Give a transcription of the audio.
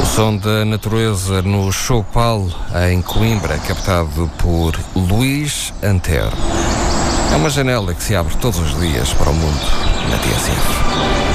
Som da natureza no Choupal, em Coimbra, captado por Luís Antero. É uma janela que se abre todos os dias para o mundo na TSF.